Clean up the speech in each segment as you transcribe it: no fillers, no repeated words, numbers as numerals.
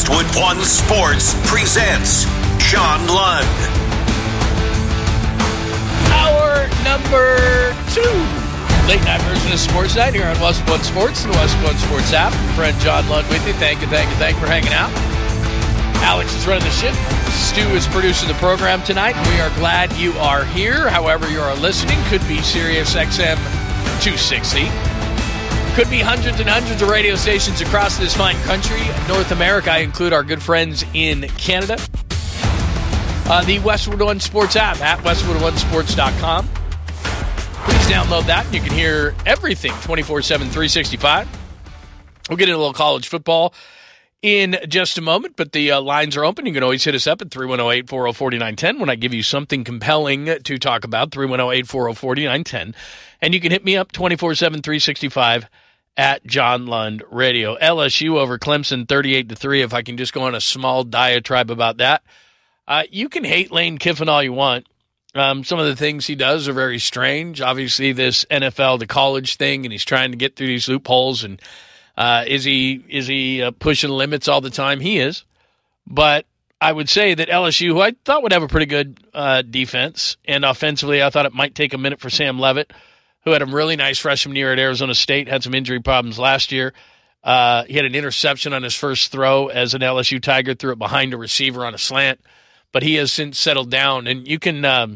Westwood One Sports presents John Lund. Hour number 2. Late night version of Sports Night here on Westwood One Sports and the Westwood One Sports app. Friend John Lund with you. Thank you for hanging out. Alex is running the ship. Stu is producing the program tonight. We are glad you are here. However you are listening, could be Sirius XM 260. Could be hundreds and hundreds of radio stations across this fine country. North America, I include our good friends in Canada. The Westwood One Sports app at westwoodonesports.com. Please download that. You can hear everything 24/7, 365. We'll get into a little college football in just a moment, but the lines are open. You can always hit us up at 310-840-4910 when I give you something compelling to talk about, 310-840-4910. And you can hit me up 24/7, 365 at John Lund Radio. LSU over Clemson 38-3. If I can just go on a small diatribe about that. You can hate Lane Kiffin all you want. Some of the things he does are very strange. Obviously, this NFL to college thing, and he's trying to get through these loopholes. And is he pushing limits all the time? He is. But I would say that LSU, who I thought would have a pretty good defense, and offensively, I thought it might take a minute for Sam Leavitt, who had a really nice freshman year at Arizona State, had some injury problems last year. He had an interception on his first throw as an LSU Tiger, threw it behind a receiver on a slant. But he has since settled down, and you can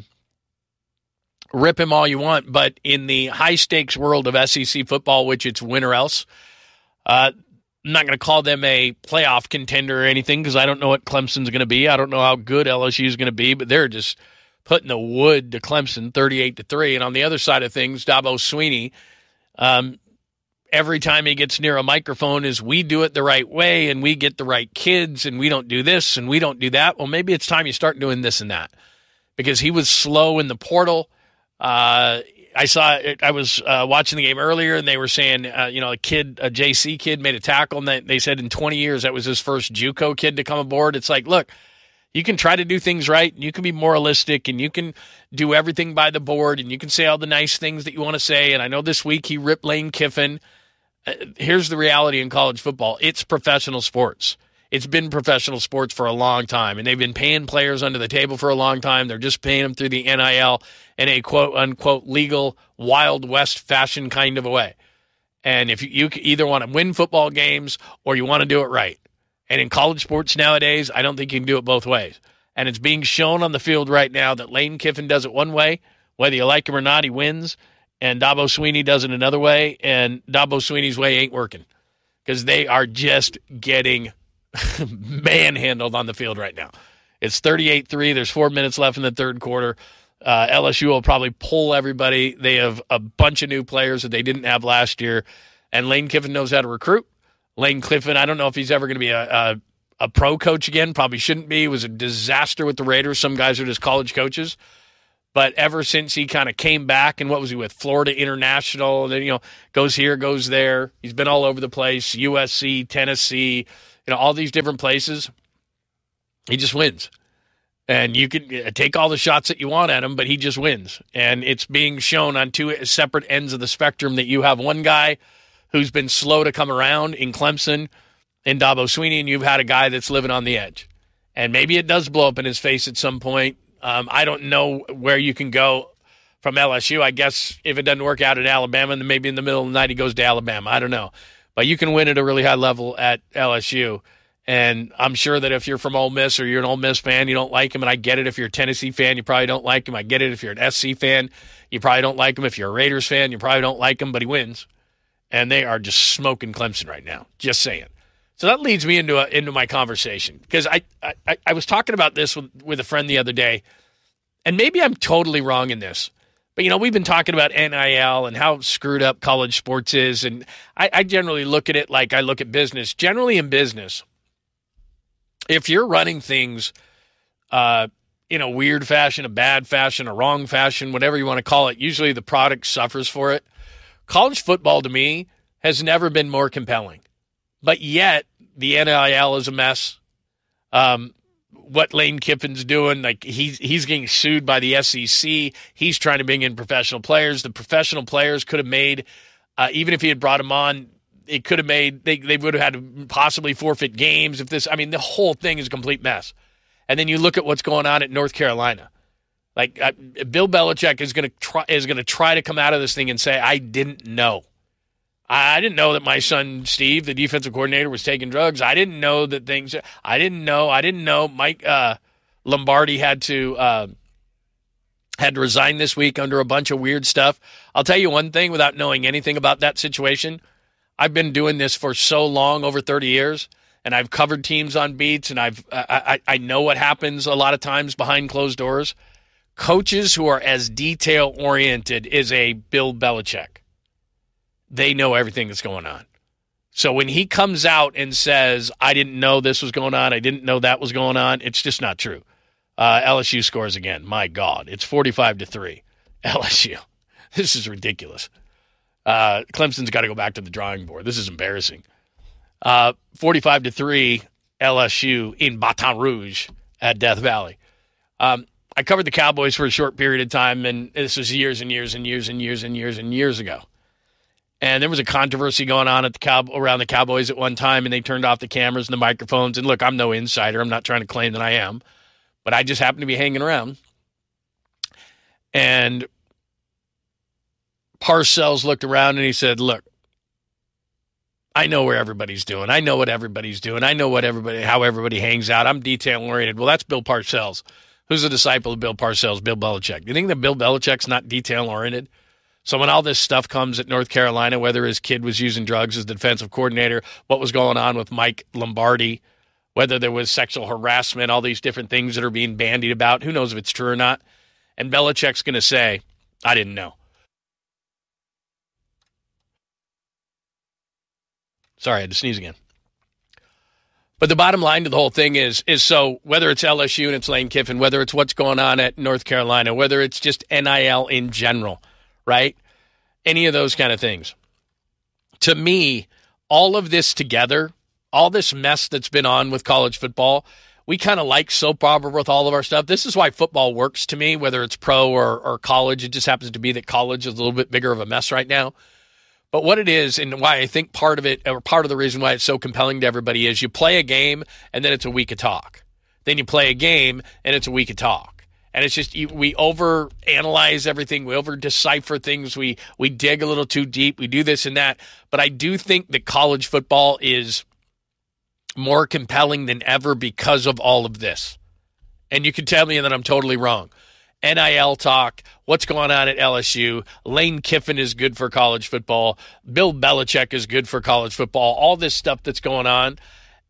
rip him all you want, but in the high-stakes world of SEC football, which it's win or else, I'm not going to call them a playoff contender or anything because I don't know what Clemson's going to be. I don't know how good LSU is going to be, but they're just putting the wood to Clemson 38-3. And on the other side of things, Dabo Swinney, every time he gets near a microphone is we do it the right way and we get the right kids and we don't do this and we don't do that. Well, maybe it's time you start doing this and that because he was slow in the portal. I was watching the game earlier and they were saying, a JC kid made a tackle and they said in 20 years that was his first JUCO kid to come aboard. It's like, look, you can try to do things right and you can be moralistic and you can do everything by the board and you can say all the nice things that you want to say. And I know this week he ripped Lane Kiffin. Here's the reality in college football. It's professional sports. It's been professional sports for a long time, and they've been paying players under the table for a long time. They're just paying them through the NIL in a quote-unquote legal Wild West fashion kind of a way. And if you either want to win football games or you want to do it right. And in college sports nowadays, I don't think you can do it both ways. And it's being shown on the field right now that Lane Kiffin does it one way. Whether you like him or not, he wins. And Dabo Swinney does it another way. And Dabo Swinney's way ain't working because they are just getting manhandled on the field right now. It's 38-3. There's 4 minutes left in the third quarter. LSU will probably pull everybody. They have a bunch of new players that they didn't have last year. And Lane Kiffin knows how to recruit. Lane Kiffin, I don't know if he's ever going to be a pro coach again. Probably shouldn't be. He was a disaster with the Raiders. Some guys are just college coaches. But ever since he kind of came back, and what was he with? Florida International, and then, goes here, goes there. He's been all over the place, USC, Tennessee, all these different places. He just wins. And you can take all the shots that you want at him, but he just wins. And it's being shown on two separate ends of the spectrum that you have one guy who's been slow to come around in Clemson and Dabo Swinney, and you've had a guy that's living on the edge. And maybe it does blow up in his face at some point. I don't know where you can go from LSU. I guess if it doesn't work out at Alabama, then maybe in the middle of the night he goes to Alabama. I don't know. But you can win at a really high level at LSU. And I'm sure that if you're from Ole Miss or you're an Ole Miss fan, you don't like him. And I get it. If you're a Tennessee fan, you probably don't like him. I get it. If you're an SC fan, you probably don't like him. If you're a Raiders fan, you probably don't like him. But he wins. And they are just smoking Clemson right now. Just saying. So that leads me into my conversation. Because I was talking about this with a friend the other day. And maybe I'm totally wrong in this. But, we've been talking about NIL and how screwed up college sports is. And I generally look at it like I look at business. Generally in business, if you're running things in a weird fashion, a bad fashion, a wrong fashion, whatever you want to call it, usually the product suffers for it. College football, to me, has never been more compelling. But yet, the NIL is a mess. What Lane Kiffin's doing, like he's getting sued by the SEC. He's trying to bring in professional players. The professional players could have made, even if he had brought them on, it could have made, they would have had to possibly forfeit games if this, I mean, the whole thing is a complete mess. And then you look at what's going on at North Carolina. Like Bill Belichick is going to try to come out of this thing and say, I didn't know. I didn't know that my son, Steve, the defensive coordinator, was taking drugs. I didn't know that things, I didn't know Mike Lombardi had to resign this week under a bunch of weird stuff. I'll tell you one thing without knowing anything about that situation. I've been doing this for so long, over 30 years, and I've covered teams on beats, and I know what happens a lot of times behind closed doors. Coaches who are as detail-oriented as a Bill Belichick, they know everything that's going on. So when he comes out and says, I didn't know this was going on, I didn't know that was going on, it's just not true. LSU scores again. My God, it's 45-3. LSU. This is ridiculous. Clemson's got to go back to the drawing board. This is embarrassing. 45-3 LSU in Baton Rouge at Death Valley. I covered the Cowboys for a short period of time, and this was years and years and years and years and years and years ago. And there was a controversy going on at around the Cowboys at one time, and they turned off the cameras and the microphones. And look, I'm no insider. I'm not trying to claim that I am. But I just happened to be hanging around. And Parcells looked around and he said, look, I know where everybody's doing. I know what everybody's doing. I know how everybody hangs out. I'm detail-oriented. Well, that's Bill Parcells. Who's a disciple of Bill Parcells? Bill Belichick. Do you think that Bill Belichick's not detail-oriented? So when all this stuff comes at North Carolina, whether his kid was using drugs as the defensive coordinator, what was going on with Mike Lombardi, whether there was sexual harassment, all these different things that are being bandied about, who knows if it's true or not. And Belichick's going to say, I didn't know. Sorry, I had to sneeze again. But the bottom line to the whole thing is so whether it's LSU and it's Lane Kiffin, whether it's what's going on at North Carolina, whether it's just NIL in general, right? Any of those kind of things. To me, all of this together, all this mess that's been on with college football, we kind of like soap opera with all of our stuff. This is why football works to me, whether it's pro or college. It just happens to be that college is a little bit bigger of a mess right now. But what it is, and why I think part of it, or part of the reason why it's so compelling to everybody, is you play a game and then it's a week of talk. Then you play a game and it's a week of talk. And it's just, we over-analyze everything. We over-decipher things. We dig a little too deep. We do this and that. But I do think that college football is more compelling than ever because of all of this. And you can tell me that I'm totally wrong. NIL talk, what's going on at LSU, Lane Kiffin is good for college football, Bill Belichick is good for college football, all this stuff that's going on.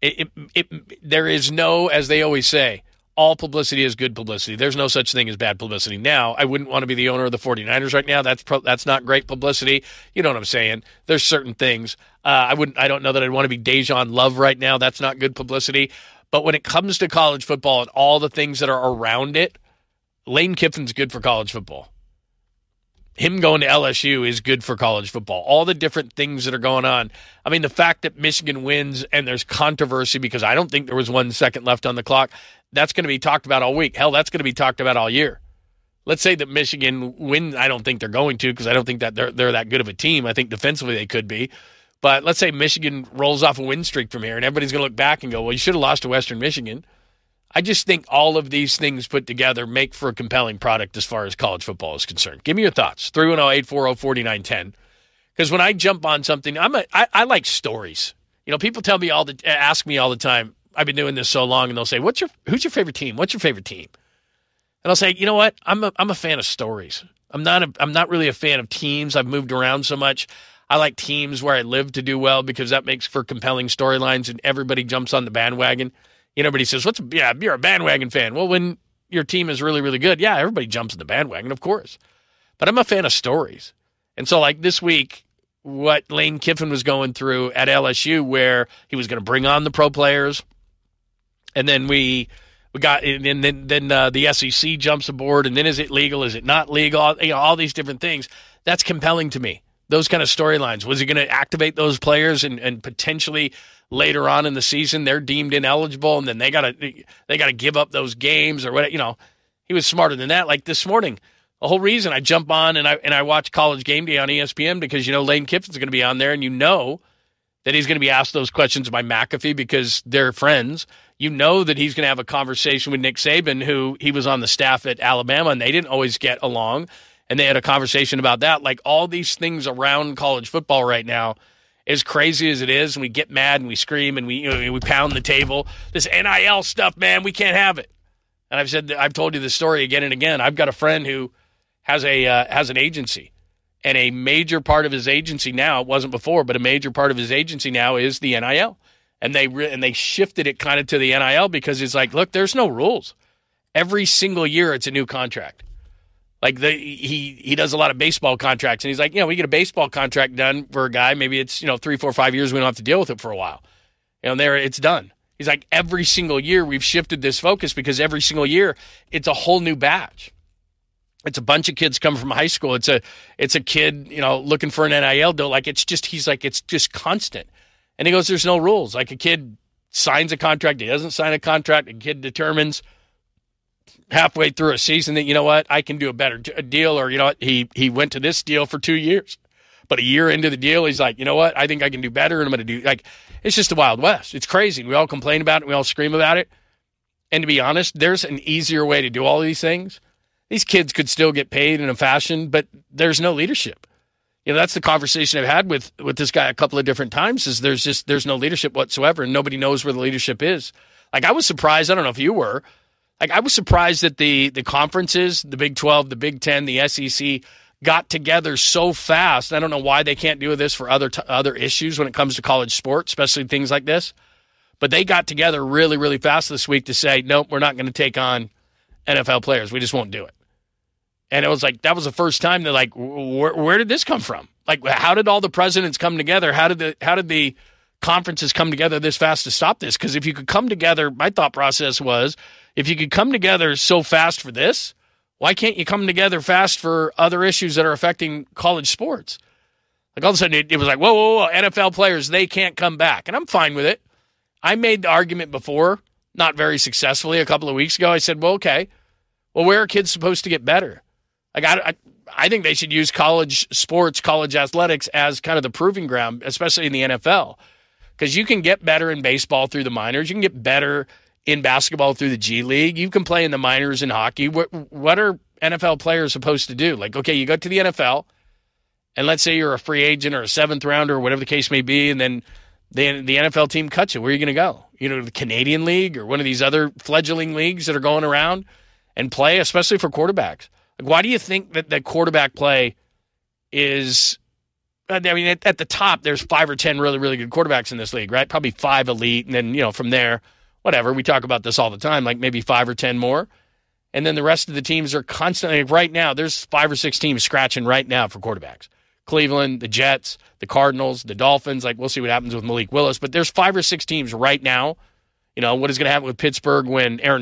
There is no, as they always say, all publicity is good publicity. There's no such thing as bad publicity. Now, I wouldn't want to be the owner of the 49ers right now. That's not great publicity. You know what I'm saying? There's certain things. I don't know that I'd want to be Dejan Love right now. That's not good publicity. But when it comes to college football and all the things that are around it, Lane Kiffin's good for college football. Him going to LSU is good for college football. All the different things that are going on. I mean, the fact that Michigan wins and there's controversy because I don't think there was 1 second left on the clock, that's going to be talked about all week. Hell, that's going to be talked about all year. Let's say that Michigan wins. I don't think they're going to because I don't think that they're that good of a team. I think defensively they could be. But let's say Michigan rolls off a win streak from here and everybody's going to look back and go, well, you should have lost to Western Michigan. I just think all of these things put together make for a compelling product as far as college football is concerned. Give me your thoughts. 310-840-4910. Because when I jump on something, I like stories. You know, people tell me ask me all the time, I've been doing this so long, and they'll say, who's your favorite team? What's your favorite team? And I'll say, you know what? I'm a fan of stories. I'm not really a fan of teams. I've moved around so much. I like teams where I live to do well because that makes for compelling storylines and everybody jumps on the bandwagon. You know, everybody says, you're a bandwagon fan. Well, when your team is really, really good, yeah, everybody jumps on the bandwagon, of course. But I'm a fan of stories. And so like this week, what Lane Kiffin was going through at LSU where he was going to bring on the pro players, and then we got, and then the SEC jumps aboard, and then is it legal? Is it not legal? You know, all these different things. That's compelling to me. Those kind of storylines. Was he going to activate those players and potentially later on in the season they're deemed ineligible, and then they got to give up those games or whatever? You know, he was smarter than that. Like this morning, the whole reason I jump on and I watch College Game Day on ESPN because you know Lane Kiffin's going to be on there, and you know that he's going to be asked those questions by McAfee because they're friends. You know that he's going to have a conversation with Nick Saban, who he was on the staff at Alabama, and they didn't always get along. And they had a conversation about that. Like, all these things around college football right now, as crazy as it is, and we get mad and we scream and we pound the table. This NIL stuff, man, we can't have it. And I've told you this story again and again. I've got a friend who has an agency, and a major part of his agency now, it wasn't before, but a major part of his agency now is the NIL. And they shifted it kind of to the NIL because it's like, look, there's no rules. Every single year it's a new contract. Like he does a lot of baseball contracts, and he's like, we get a baseball contract done for a guy. Maybe it's 3, 4, 5 years. We don't have to deal with it for a while. There it's done. He's like, every single year we've shifted this focus because every single year it's a whole new batch. It's a bunch of kids coming from high school. It's a kid looking for an NIL deal. Like it's just constant. And he goes, there's no rules. Like, a kid signs a contract, he doesn't sign a contract. A kid determines halfway through a season that, I can do a better deal, or, he went to this deal for 2 years. But a year into the deal, he's like, I think I can do better, and I'm going to do, it's just the Wild West. It's crazy. We all complain about it. We all scream about it. And to be honest, there's an easier way to do all of these things. These kids could still get paid in a fashion, but there's no leadership. That's the conversation I've had with this guy a couple of different times, is there's no leadership whatsoever, and nobody knows where the leadership is. Like, I was surprised, I don't know if you were, I was surprised that the conferences, the Big 12, the Big 10, the SEC, got together so fast. I don't know why they can't do this for other issues when it comes to college sports, especially things like this. But they got together really, really fast this week to say, nope, we're not going to take on NFL players. We just won't do it. And it was like, that was the first time they're like, where did this come from? Like, how did all the presidents come together? How did the conferences come together this fast to stop this? Because if you could come together, my thought process was, if you could come together so fast for this, why can't you come together fast for other issues that are affecting college sports? Like, all of a sudden it was like, whoa, NFL players, they can't come back. And I'm fine with it. I made the argument before, not very successfully, a couple of weeks ago. I said, well, okay, where are kids supposed to get better? Like, I think they should use college sports, college athletics as kind of the proving ground, especially in the NFL, because you can get better in baseball through the minors. You can get better in basketball through the G League. You can play in the minors in hockey. What are NFL players supposed to do? Like, okay, you go to the NFL, and let's say you're a free agent or a seventh rounder or whatever the case may be, and then the NFL team cuts you. Where are you going to go? The Canadian League or one of these other fledgling leagues that are going around and play, especially for quarterbacks. Like, why do you think that quarterback play is – at the top, there's 5 or 10 really, really good quarterbacks in this league, right? Probably 5 elite, and then, from there, whatever. We talk about this all the time, like maybe 5 or 10 more. And then the rest of the teams are constantly – right now, there's 5 or 6 teams scratching right now for quarterbacks. Cleveland, the Jets, the Cardinals, the Dolphins. Like, we'll see what happens with Malik Willis. But there's 5 or 6 teams right now. What is going to happen with Pittsburgh when Aaron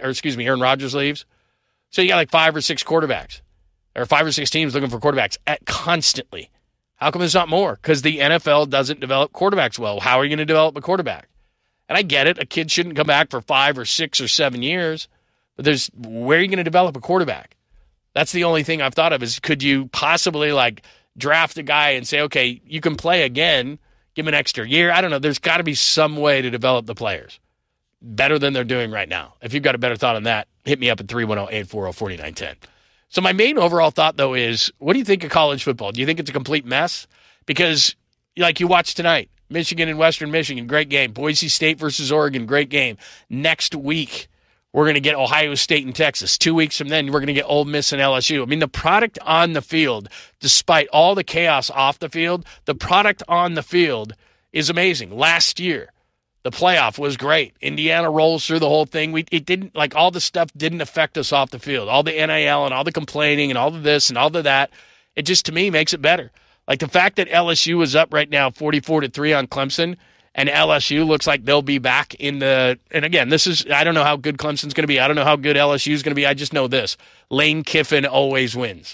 Rodgers leaves? So you got like 5 or 6 quarterbacks, or 5 or 6 teams looking for quarterbacks constantly. How come there's not more? Because the NFL doesn't develop quarterbacks well. How are you going to develop a quarterback? And I get it. A kid shouldn't come back for 5 or 6 or 7 years. But where are you going to develop a quarterback? That's the only thing I've thought of is, could you possibly draft a guy and say, okay, you can play again, give him an extra year? I don't know. There's got to be some way to develop the players better than they're doing right now. If you've got a better thought on that, hit me up at 310-840-4910. So my main overall thought, though, is, what do you think of college football? Do you think it's a complete mess? Because, like you watched tonight, Michigan and Western Michigan, great game. Boise State versus Oregon, great game. Next week, we're going to get Ohio State and Texas. 2 weeks from then, we're going to get Ole Miss and LSU. I mean, the product on the field, despite all the chaos off the field, the product on the field is amazing. Last year, the playoff was great. Indiana rolls through the whole thing. It didn't, all the stuff didn't affect us off the field. All the NIL and all the complaining and all of this and all of that, it just, to me, makes it better. Like, the fact that LSU is up right now 44-3 on Clemson, and LSU looks like they'll be back in the – and again, I don't know how good Clemson's going to be. I don't know how good LSU is going to be. I just know this. Lane Kiffin always wins.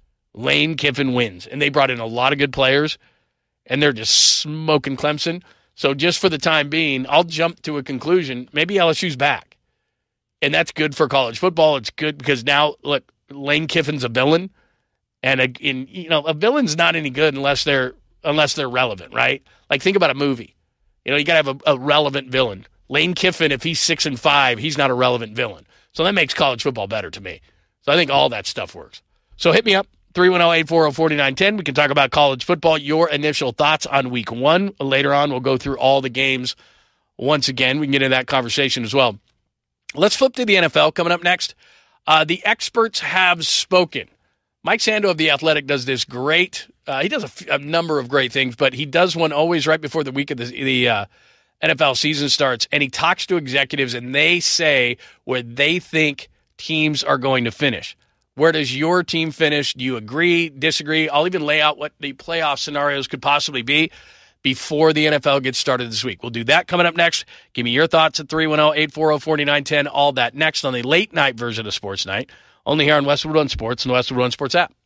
Lane Kiffin wins. And they brought in a lot of good players, and they're just smoking Clemson. So just for the time being, I'll jump to a conclusion. Maybe LSU's back. And that's good for college football. It's good because now, look, Lane Kiffin's a villain. And a villain's not any good unless they're unless they're relevant, right? Like, think about a movie. You got to have a relevant villain. Lane Kiffin, if he's 6-5, he's not a relevant villain. So that makes college football better to me. So I think all that stuff works. So hit me up, 310-840-4910. We can talk about college football, your initial thoughts on week 1. Later on, we'll go through all the games once again. We can get into that conversation as well. Let's flip to the NFL coming up next. The experts have spoken. Mike Sando of The Athletic does this great. He does a number of great things, but he does one always right before the week of the NFL season starts, and he talks to executives, and they say where they think teams are going to finish. Where does your team finish? Do you agree, disagree? I'll even lay out what the playoff scenarios could possibly be before the NFL gets started this week. We'll do that coming up next. Give me your thoughts at 310-840-4910. All that next on the late night version of Sports Night, only here on Westwood One Sports and the Westwood One Sports app.